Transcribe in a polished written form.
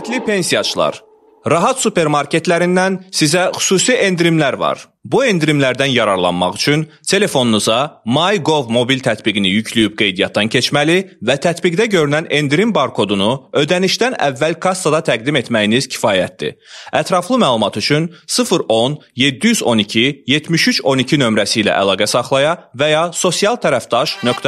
Hörmətli pensiyaçılar, Rahat supermarketlərindən sizə xüsusi endirimlər var. Bu endirimlərdən yararlanmaq üçün telefonunuza MyGov mobil tətbiqini yükləyib qeydiyyatdan keçməli və tətbiqdə görünən endirim barkodunu ödənişdən əvvəl kassada təqdim etməyiniz kifayətdir. Ətraflı məlumat üçün 010 712 7312 nömrəsi ilə əlaqə saxlaya və ya sosialtərəfdaş.az